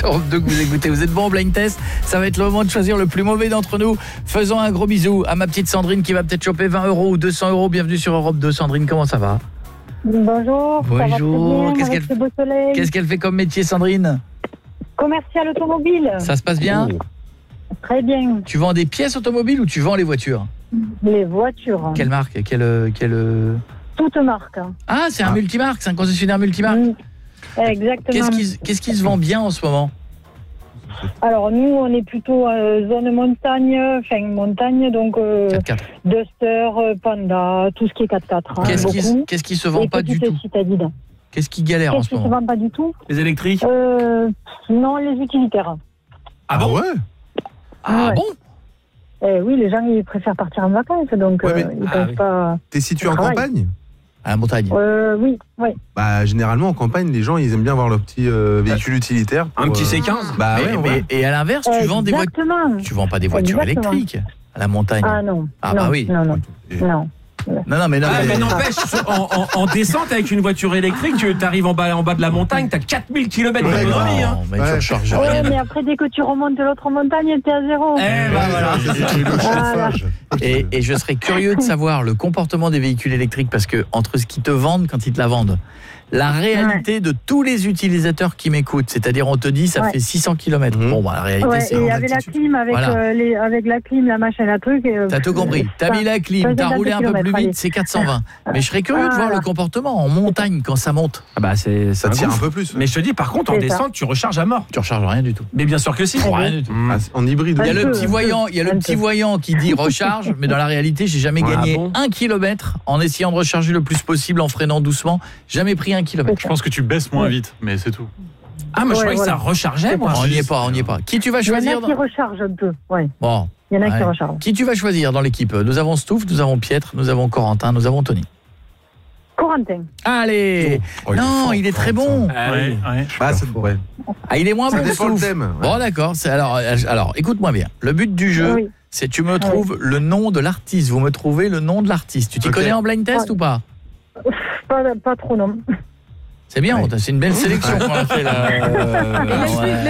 C'est Europe 2 que vous écoutez. Vous êtes bon au blind test. Ça va être le moment de choisir le plus mauvais d'entre nous. Faisons un gros bisou à ma petite Sandrine qui va peut-être choper 20 € ou 200 €. Bienvenue sur Europe 2. Sandrine, comment ça va? Bonjour. Bonjour. Qu'est-ce Qu'est-ce qu'elle fait comme métier, Sandrine? Commercial automobile. Ça se passe bien? Très bien. Tu vends des pièces automobiles ou tu vends les voitures? Les voitures. Quelle marque? Toutes marques. Ah, c'est un multimarque, c'est un concessionnaire multimarque. Exactement. Qu'est-ce qui se vend bien en ce moment? Alors nous, on est plutôt zone montagne, donc 4x4. Duster, Panda, tout ce qui est 4x4. Qu'est-ce qui se vend pas du tout? Qu'est-ce qui galère en ce moment? Qu'est-ce qui se vend pas du tout? Les électriques? Non, les utilitaires. Ah bon? Ouais. Ah bon? Oui, les gens ils préfèrent partir en vacances, donc ils peuvent pas. T'es situé en campagne? À la montagne. Oui. Bah généralement en campagne, les gens ils aiment bien avoir leur petit véhicule utilitaire. Un petit C15? Bah et à l'inverse, tu vends des voitures. Tu vends pas des voitures électriques à la montagne. Ah non. Ah bah oui. Non. Non, mais n'empêche, en descente avec une voiture électrique, tu arrives en bas de la montagne, t'as 4000 km d'autonomie. Non, mais tu recharges rien. Mais après, dès que tu remontes l'autre montagne, t'es à zéro. Voilà. Et je serais curieux de savoir le comportement des véhicules électriques, parce que entre ce qu'ils te vendent quand ils te la vendent, la réalité de tous les utilisateurs qui m'écoutent, c'est-à-dire on te dit ça fait 600 km. Bon, bah la réalité c'est... Et avec la clim, avec la clim, la machin, la truc... T'as tout compris. T'as mis la clim, t'as roulé un peu plus vite, c'est 420. Mais je serais curieux de voir le comportement en montagne quand ça monte. Ah bah ça tire un peu plus. Mais je te dis, par contre, en descente, tu recharges à mort. Tu recharges rien du tout. Mais bien sûr que si. Rien du tout. En hybride. Il y a le petit voyant qui dit recharge, mais dans la réalité, j'ai jamais gagné 1 kilomètre en essayant de recharger le plus possible, en freinant doucement. Jamais pris 1 kilomètre. Je pense que tu baisses moins vite, mais c'est tout. Ah, moi je croyais que ça rechargeait, moi. On n'y est pas. Qui tu vas choisir? Il y en a qui rechargent un peu, Bon. Il y en a qui rechargent. Qui tu vas choisir dans l'équipe? Nous avons Stouff, nous avons Pietre, nous avons Corentin, nous avons Tony. Corentin. Allez. Non, il est très bon. Il est moins bon que Stouff. Bon, d'accord. Alors, écoute-moi bien. Le but du jeu, c'est tu me trouves le nom de l'artiste. Vous me trouvez le nom de l'artiste. Tu t'y connais en blind test ou pas? Pas trop, non. C'est bien, c'est une belle sélection qu'on a fait là.